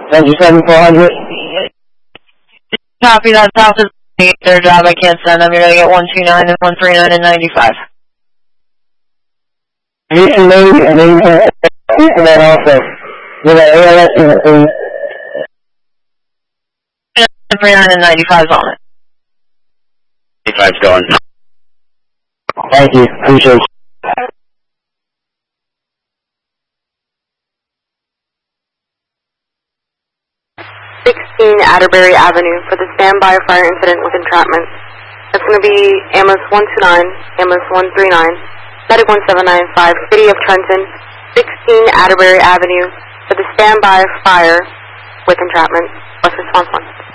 97-400. Copy that. South is their job. I can't send them. You're going to get 129 and 139 and 95. And then also, with the ALS and 139 and 95 is on it. 95's going. Thank you. Appreciate it. 16 Atterbury Avenue for the standby fire incident with entrapment. That's going to be ambulance 129, ambulance 139, medic 1795, City of Trenton, 16 Atterbury Avenue for the standby fire with entrapment. Bus response 1.